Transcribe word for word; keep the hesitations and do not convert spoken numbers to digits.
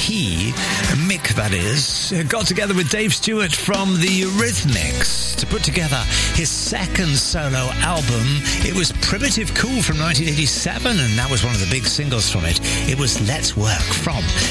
he, Mick that is, got together with Dave Stewart from the Eurythmics to put together his second solo album. It was Primitive Cool from nineteen eighty-seven, and that was one of the big singles from it. It was Let's Work from